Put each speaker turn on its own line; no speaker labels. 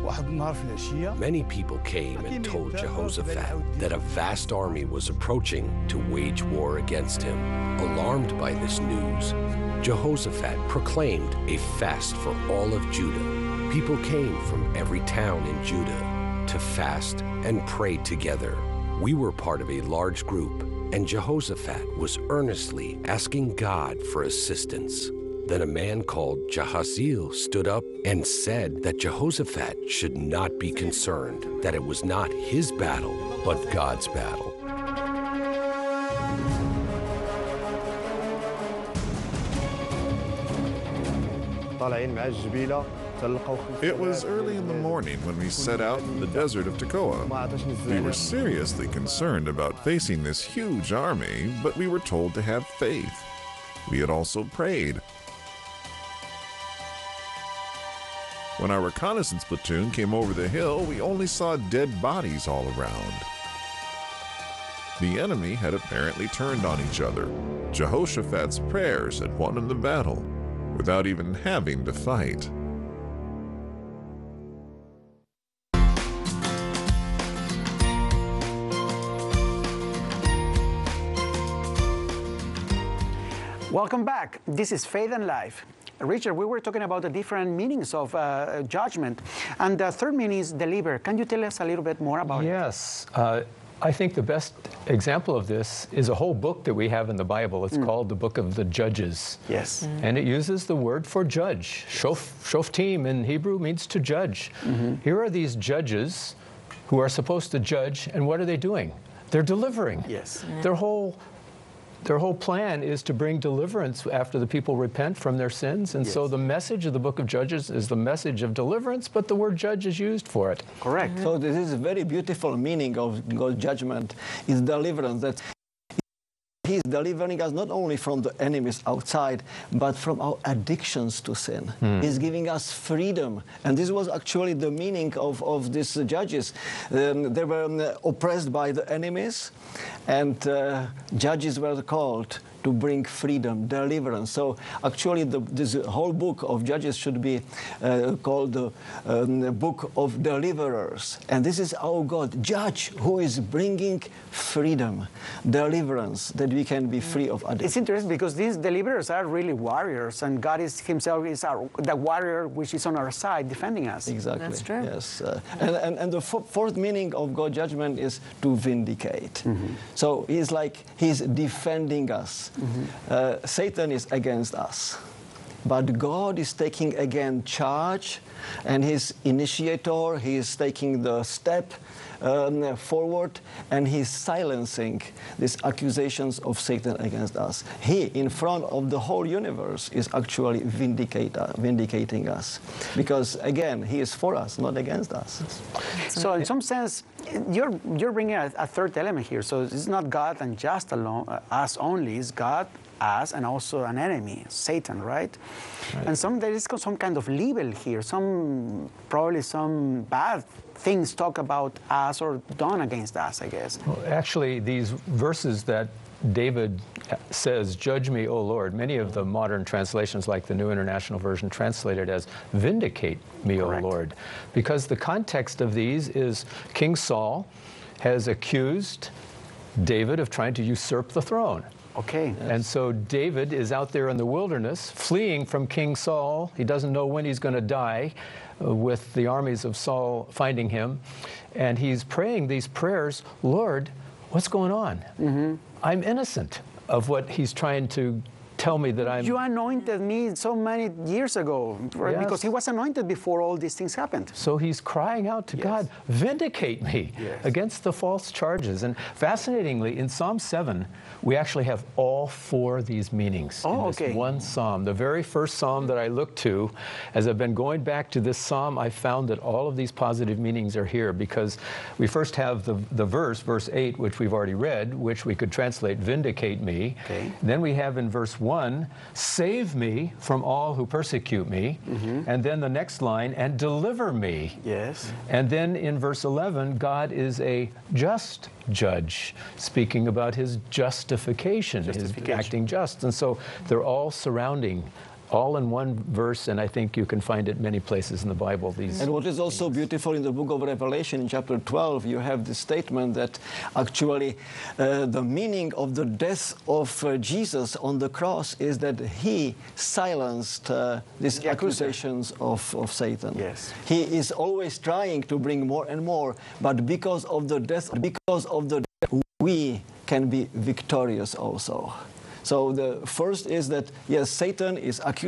Many people came and told Jehoshaphat that a vast army was approaching to wage war against him. Alarmed by this news, Jehoshaphat proclaimed a fast for all of Judah. People came from every town in Judah to fast and pray together. We were part of a large group, and Jehoshaphat was earnestly asking God for assistance. Then a man called Jahaziel stood up and said that Jehoshaphat should not be concerned, that it was not his battle, but God's battle.
It was early in the morning when we set out in the desert of Tekoa. We were seriously concerned about facing this huge army, but we were told to have faith. We had also prayed. When our reconnaissance platoon came over the hill, we only saw dead bodies all around. The enemy had apparently turned on each other. Jehoshaphat's prayers had won him the battle without even having to fight.
Welcome back. This is Faith and Life. Richard, we were talking about the different meanings of judgment, and the third meaning is deliver. Can you tell us a little bit more about it?
Yes. I think the best example of this is a whole book that we have in the Bible. It's called the Book of the Judges.
Yes.
And it uses the word for judge. Shoftim in Hebrew means to judge. Here are these judges who are supposed to judge, and what are they doing? They're delivering.
Yes.
Their whole plan is to bring deliverance after the people repent from their sins. And so the message of the book of Judges is the message of deliverance, but the word judge is used for it.
Correct.
So this is a very beautiful meaning of God's judgment, is deliverance. That He's delivering us not only from the enemies outside, but from our addictions to sin. He's giving us freedom. And this was actually the meaning of these judges. They were oppressed by the enemies, and judges were called to bring freedom, deliverance. So actually this whole book of Judges should be called the book of deliverers. And this is our God, judge, who is bringing freedom, deliverance, that we can be free of addiction.
It's interesting because these deliverers are really warriors, and God is himself is the warrior which is on our side defending us.
Exactly.
That's true.
Yes. And the fourth meaning of God's judgment is to vindicate. So he's defending us. Satan is against us, but God is taking again charge, and He's initiator. He is taking the step forward, and He's silencing these accusations of Satan against us. He, in front of the whole universe, is actually vindicating us, because again, He is for us, not against us.
So in some sense, you're bringing a third element here. So it's not God and just alone, us only. It's God, us, and also an enemy, Satan, right? And there is some kind of label here. Probably some bad things talk about us or done against us, I guess.
Well, actually, these verses that David says, "Judge me, O Lord," many of the modern translations, like the New International Version, translate it as "Vindicate me,
Correct.
O Lord," because the context of these is King Saul has accused David of trying to usurp the throne.
Okay.
And so David is out there in the wilderness, fleeing from King Saul. He doesn't know when he's going to die, with the armies of Saul finding him. And he's praying these prayers, "Lord, what's going on? I'm innocent of what he's trying to tell me that I'm..."
You anointed me so many years ago, right?
Yes.
Because he was anointed before all these things happened.
So he's crying out to God, "Vindicate me against the false charges." And fascinatingly, in Psalm 7, we actually have all four of these meanings in this one psalm. The very first psalm that I looked to, as I've been going back to this psalm, I found that all of these positive meanings are here, because we first have the verse 8, which we've already read, which we could translate, "Vindicate me."
Okay.
Then we have in verse 1, "Save me from all who persecute me." And then the next line, "And deliver me."
Yes.
And then in verse 11, God is a just judge, speaking about His justification, His acting just. And so they're all surrounding all in one verse, and I think you can find it many places in the Bible.
And what is also beautiful in the book of Revelation, in chapter 12, you have the statement that actually the meaning of the death of Jesus on the cross is that he silenced these accusations of Satan.
Yes.
He is always trying to bring more and more, but because of the death, we can be victorious also. So the first is that, yes, Satan is accusing